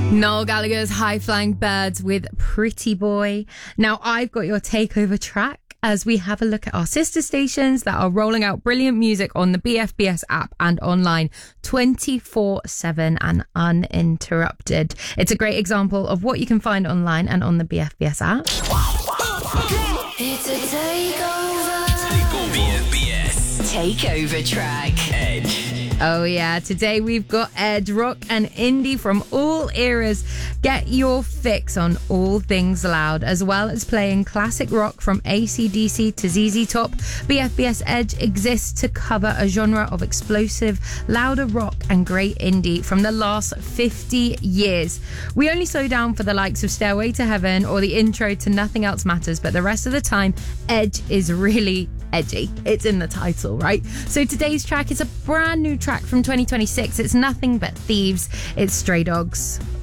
Noel Gallagher's High Flying Birds with Pretty Boy. Now I've got your takeover track as we have a look at our sister stations that are rolling out brilliant music on the BFBS app and online 24/7 and uninterrupted. It's a great example of what you can find online and on the BFBS app. It's a takeover. BFBS. Takeover track. Edge. Oh yeah, today we've got Edge, rock and indie from all eras. Get your fix on all things loud, as well as playing classic rock from AC/DC to ZZ Top. BFBS Edge exists to cover a genre of explosive, louder rock and great indie from the last 50 years. We only slow down for the likes of Stairway to Heaven or the intro to Nothing Else Matters, but the rest of the time, Edge is really edgy. It's in the title, right? So today's track is a brand new track from 2026. It's nothing but thieves. It's Stray Dogs.